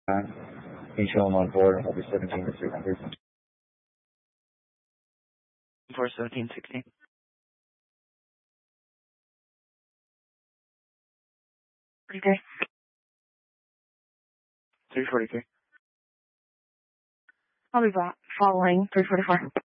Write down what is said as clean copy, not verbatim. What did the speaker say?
Can you show them on board? I'll be 17 to 300. 41716. Okay. 343. I'll be following 344.